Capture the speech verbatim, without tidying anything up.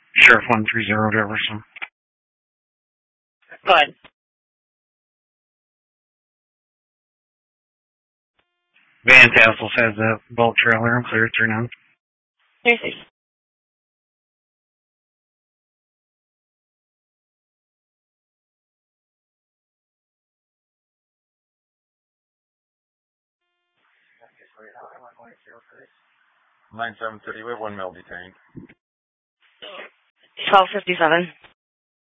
Sheriff one three zero Jefferson. Go ahead. Van Tassels has the bulk trailer. I'm clear through now. Three six. Nine seven thirty. We have one male detained. Twelve fifty seven.